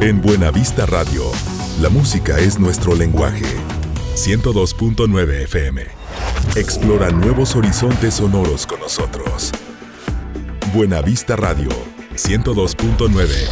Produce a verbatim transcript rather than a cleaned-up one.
En Buenavista Radio, la música es nuestro lenguaje. ciento dos punto nueve F M. Explora nuevos horizontes sonoros con nosotros. Buenavista Radio, ciento dos punto nueve F M.